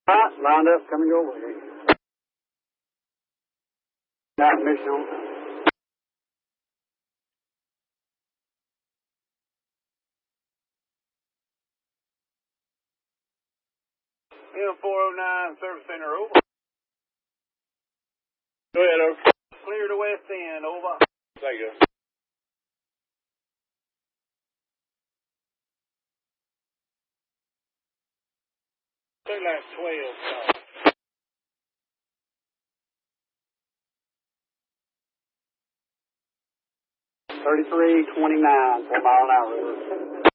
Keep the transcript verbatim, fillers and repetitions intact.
All right, lined up, coming your way. Got mission on. M four oh nine Service Center, over. Go ahead, over. Clear to west end, over. There you go. Two last twelve. Thirty-three twenty-nine, four mile an hour.